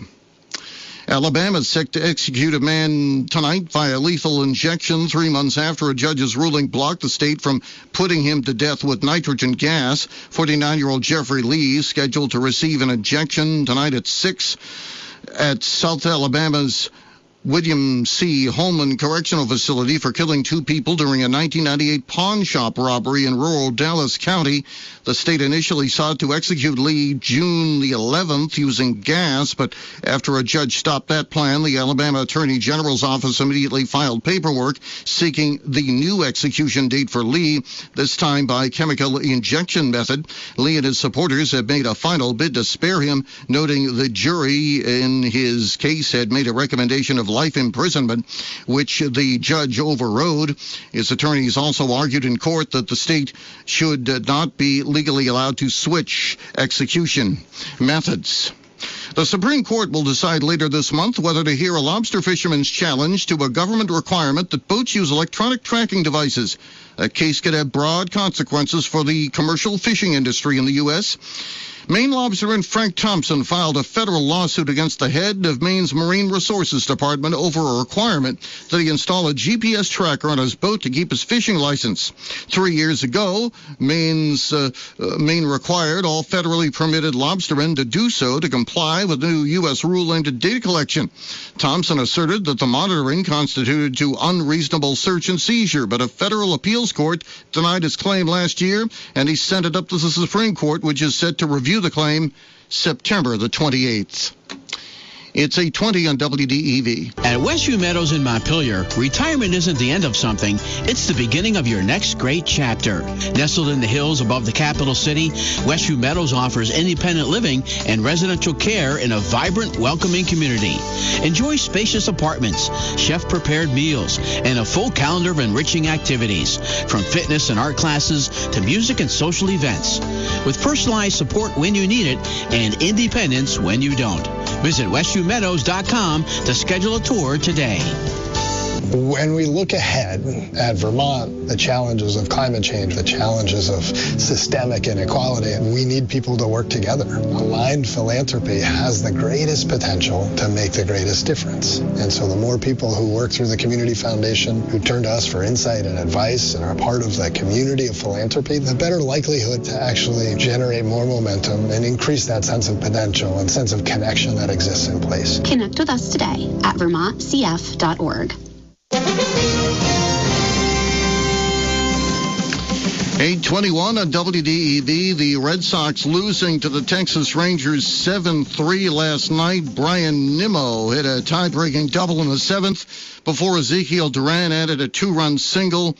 Alabama is set to execute a man tonight via lethal injection 3 months after a judge's ruling blocked the state from putting him to death with nitrogen gas. 49-year-old Jeffrey Lee is scheduled to receive an injection tonight at 6 at South Alabama's William C. Holman Correctional Facility for killing 2 people during a 1998 pawn shop robbery in rural Dallas County. The state initially sought to execute Lee June the 11th using gas, but after a judge stopped that plan, the Alabama Attorney General's office immediately filed paperwork seeking the new execution date for Lee, this time by chemical injection method. Lee and his supporters have made a final bid to spare him, noting the jury in his case had made a recommendation of life imprisonment, which the judge overrode. His attorneys also argued in court that the state should not be legally allowed to switch execution methods. The Supreme Court will decide later this month whether to hear a lobster fisherman's challenge to a government requirement that boats use electronic tracking devices. That case could have broad consequences for the commercial fishing industry in the U.S. Maine lobsterman Frank Thompson filed a federal lawsuit against the head of Maine's Marine Resources Department over a requirement that he install a GPS tracker on his boat to keep his fishing license. 3 years ago, Maine required all federally permitted lobstermen to do so to comply with the new U.S. rule aimed at data collection. Thompson asserted that the monitoring constituted to unreasonable search and seizure, but a federal appeals court denied his claim last year, and he sent it up to the Supreme Court, which is set to review the claim September the 28th. It's 8:20 on WDEV. At Westview Meadows in Montpelier, retirement isn't the end of something. It's the beginning of your next great chapter. Nestled in the hills above the capital city, Westview Meadows offers independent living and residential care in a vibrant, welcoming community. Enjoy spacious apartments, chef-prepared meals, and a full calendar of enriching activities, from fitness and art classes to music and social events. With personalized support when you need it and independence when you don't. Visit westviewmeadows.com to schedule a tour today. When we look ahead at Vermont, the challenges of climate change, the challenges of systemic inequality, we need people to work together. Aligned philanthropy has the greatest potential to make the greatest difference. And so the more people who work through the Community Foundation, who turn to us for insight and advice and are part of the community of philanthropy, the better likelihood to actually generate more momentum and increase that sense of potential and sense of connection that exists in place. Connect with us today at vermontcf.org. 8:21 on WDEV. The Red Sox losing to the Texas Rangers 7-3 last night. Brian Nimmo hit a tie-breaking double in the seventh before Ezekiel Duran added a two-run single.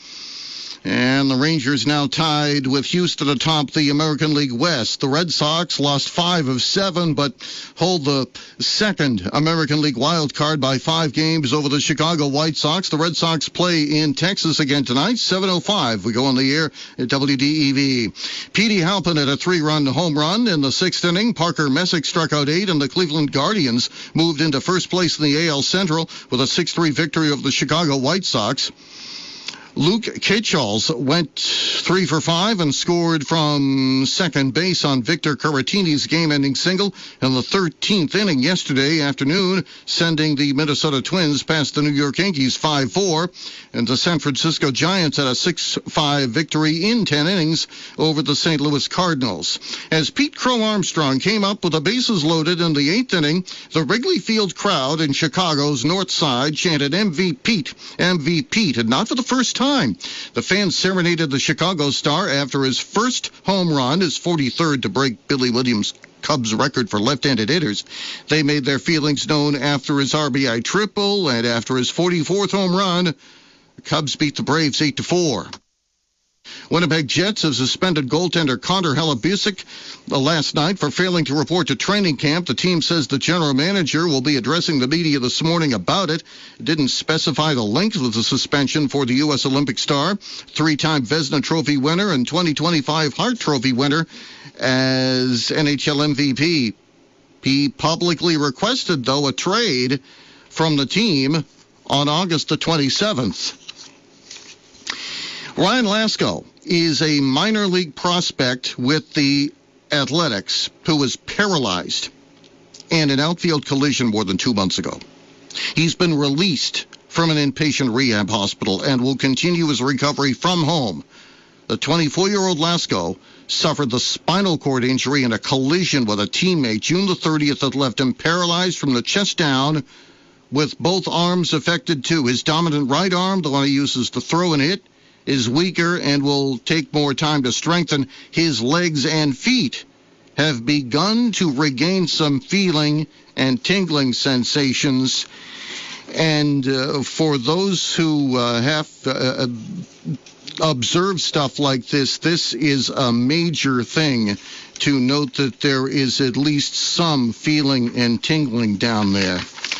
And the Rangers now tied with Houston atop the American League West. The Red Sox lost 5 of 7, but hold the second American League wild card by 5 games over the Chicago White Sox. The Red Sox play in Texas again tonight, 7:05. We go on the air at WDEV. Petey Halpin had a 3-run home run in the 6th inning. Parker Messick struck out 8, and the Cleveland Guardians moved into first place in the AL Central with a 6-3 victory over the Chicago White Sox. Luke Kitchels went 3 for 5 and scored from second base on Victor Caratini's game-ending single in the 13th inning yesterday afternoon, sending the Minnesota Twins past the New York Yankees 5-4. And the San Francisco Giants had a 6-5 victory in 10 innings over the St. Louis Cardinals. As Pete Crow Armstrong came up with the bases loaded in the 8th inning, the Wrigley Field crowd in Chicago's North Side chanted MVP, MVP, and not for the first time. The fans serenaded the Chicago star after his first home run, his 43rd to break Billy Williams' Cubs record for left-handed hitters. They made their feelings known after his RBI triple and after his 44th home run. The Cubs beat the Braves 8-4. Winnipeg Jets have suspended goaltender Connor Hellebuyck last night for failing to report to training camp. The team says the general manager will be addressing the media this morning about it. It didn't specify the length of the suspension for the U.S. Olympic star, 3-time Vezina Trophy winner and 2025 Hart Trophy winner as NHL MVP. He publicly requested, though, a trade from the team on August the 27th. Ryan Lasko is a minor league prospect with the Athletics who was paralyzed in an outfield collision more than 2 months ago. He's been released from an inpatient rehab hospital and will continue his recovery from home. The 24-year-old Lasko suffered the spinal cord injury in a collision with a teammate June the 30th that left him paralyzed from the chest down with both arms affected too. His dominant right arm, the one he uses to throw and hit, is weaker and will take more time to strengthen. His legs and feet have begun to regain some feeling and tingling sensations. And for those who have observed stuff like this, this is a major thing to note that there is at least some feeling and tingling down there.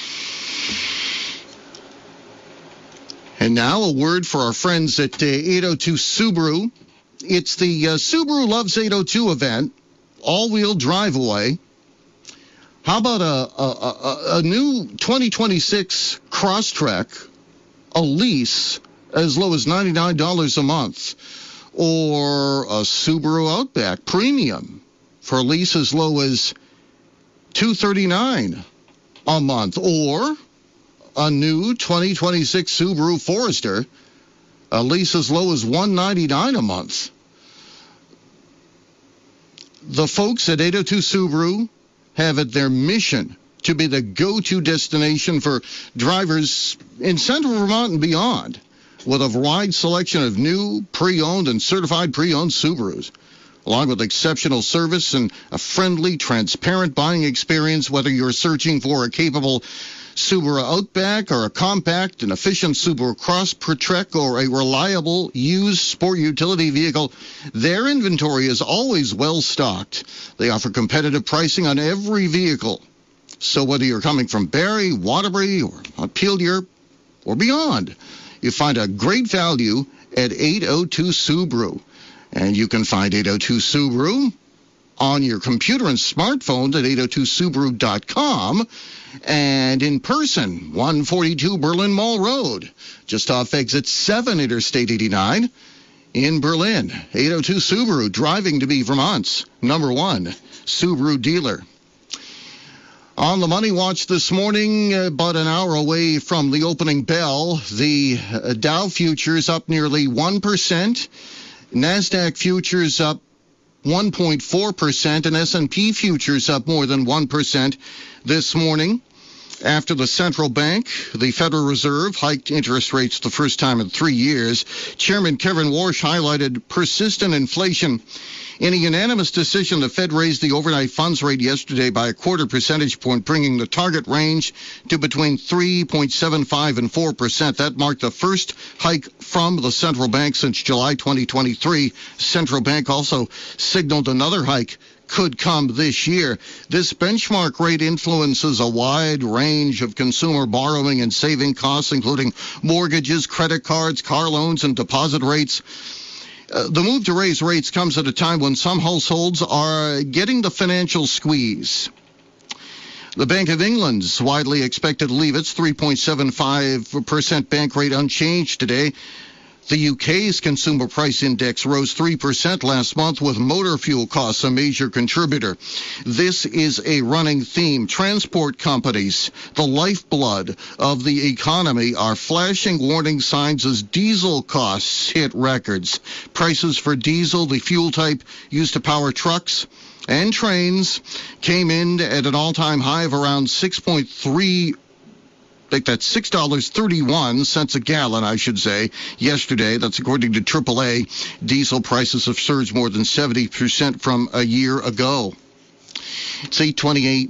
And now a word for our friends at 802 Subaru. It's the Subaru Loves 802 event, all-wheel drive-away. How about a new 2026 Crosstrek, a lease as low as $99 a month, or a Subaru Outback Premium for a lease as low as $239 a month, or a new 2026 Subaru Forester, a lease as low as $199 a month. The folks at 802 Subaru have it their mission to be the go-to destination for drivers in central Vermont and beyond, with a wide selection of new, pre-owned, and certified pre-owned Subarus, along with exceptional service and a friendly, transparent buying experience, whether you're searching for a capable Subaru Outback or a compact and efficient Subaru Crosstrek Trek or a reliable used sport utility vehicle. Their inventory is always well stocked. They offer competitive pricing on every vehicle. So whether you're coming from Barrie, Waterbury, or Montpelier, or beyond, you find a great value at 802 Subaru. And you can find 802 Subaru on your computer and smartphone at 802subaru.com, and in person, 142 Berlin Mall Road, just off exit 7 Interstate 89 in Berlin. 802 Subaru, driving to be Vermont's #1 Subaru dealer. On the Money Watch this morning, about an hour away from the opening bell, the Dow futures up nearly 1%, NASDAQ futures up 1.4%, and S&P futures up more than 1% this morning, after the central bank, the Federal Reserve, hiked interest rates the first time in 3 years. Chairman Kevin Warsh highlighted persistent inflation. In a unanimous decision, the Fed raised the overnight funds rate yesterday by a 0.25 percentage point, bringing the target range to between 3.75 and 4%. That marked the first hike from the central bank since July 2023. Central bank also signaled another hike could come this year. This benchmark rate influences a wide range of consumer borrowing and saving costs, including mortgages, credit cards, car loans, and deposit rates. The move to raise rates comes at a time when some households are getting the financial squeeze. The Bank of England's widely expected to leave its 3.75% bank rate unchanged today. The UK's consumer price index rose 3% last month, with motor fuel costs a major contributor. This is a running theme. Transport companies, the lifeblood of the economy, are flashing warning signs as diesel costs hit records. Prices for diesel, the fuel type used to power trucks and trains, came in at an all-time high of around $6.31 a gallon, I should say, yesterday. That's according to AAA. Diesel prices have surged more than 70% from a year ago. It's 8:28.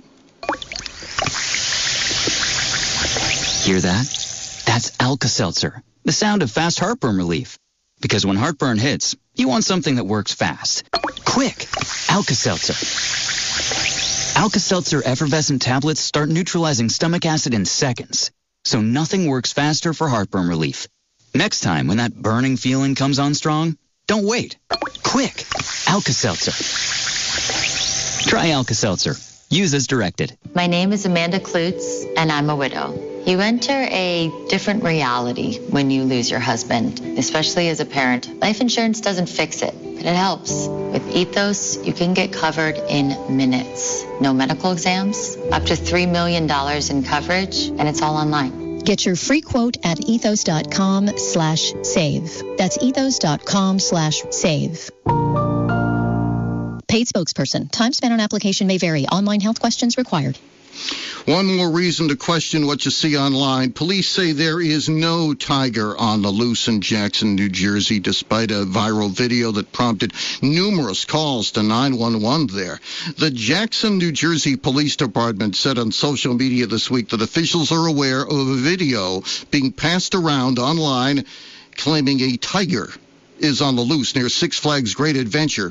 Hear that? That's Alka-Seltzer, the sound of fast heartburn relief. Because when heartburn hits, you want something that works fast. Quick! Alka-Seltzer. Alka-Seltzer effervescent tablets start neutralizing stomach acid in seconds, so nothing works faster for heartburn relief. Next time when that burning feeling comes on strong, don't wait. Quick! Alka-Seltzer. Try Alka-Seltzer. Use as directed. My name is Amanda Klutz, and I'm a widow. You enter a different reality when you lose your husband, especially as a parent. Life insurance doesn't fix it, but it helps. With Ethos, you can get covered in minutes. No medical exams, up to $3 million in coverage, and it's all online. Get your free quote at ethos.com/save. That's ethos.com/save. Paid spokesperson. Time spent on application may vary. Online health questions required. One more reason to question what you see online. Police say there is no tiger on the loose in Jackson, New Jersey, despite a viral video that prompted numerous calls to 911 there. The Jackson, New Jersey Police Department said on social media this week that officials are aware of a video being passed around online claiming a tiger is on the loose near Six Flags Great Adventure.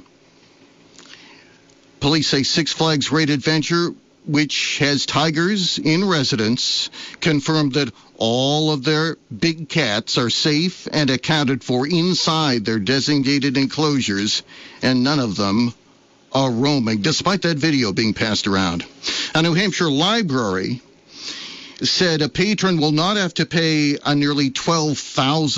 Police say Six Flags Great Adventure, which has tigers in residence, confirmed that all of their big cats are safe and accounted for inside their designated enclosures, and none of them are roaming, despite that video being passed around. A New Hampshire library said a patron will not have to pay a nearly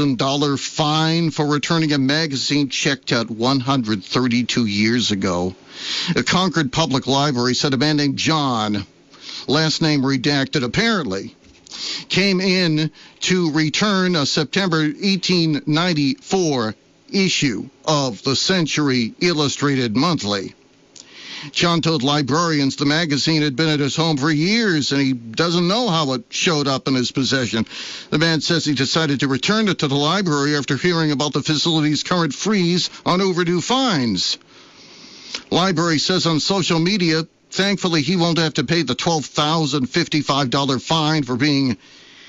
$12,000 fine for returning a magazine checked out 132 years ago. A Concord Public Library said a man named John, last name redacted, apparently came in to return a September 1894 issue of the Century Illustrated Monthly. John told librarians the magazine had been at his home for years, and he doesn't know how it showed up in his possession. The man says he decided to return it to the library after hearing about the facility's current freeze on overdue fines. Library says on social media, thankfully he won't have to pay the $12,055 fine for being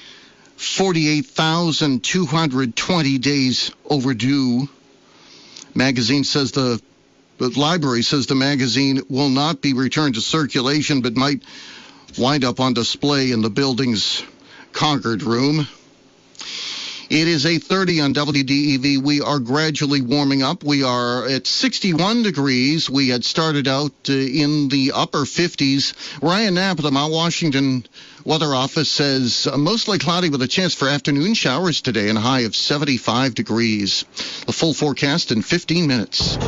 48,220 days overdue. Magazine says the library says the magazine will not be returned to circulation, but might wind up on display in the building's Concord room. It is 8:30 on WDEV. We are gradually warming up. We are at 61 degrees. We had started out in the upper 50s. Ryan Knapp of the Mount Washington Weather Office says mostly cloudy with a chance for afternoon showers today and a high of 75 degrees. The full forecast in 15 minutes.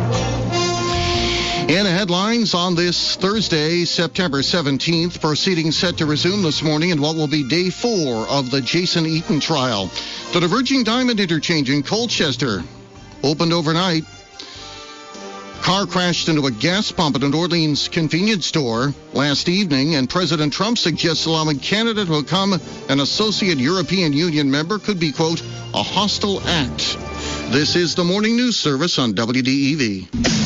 And the headlines on this Thursday, September 17th, proceedings set to resume this morning in what will be day 4 of the Jason Eaton trial. The diverging diamond interchange in Colchester opened overnight. Car crashed into a gas pump at an Orleans convenience store last evening, and President Trump suggests allowing Canada to become an associate European Union member could be, quote, a hostile act. This is the Morning News Service on WDEV.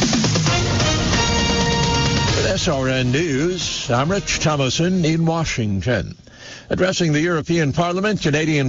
SRN News, I'm Rich Thomason in Washington. Addressing the European Parliament, Canadian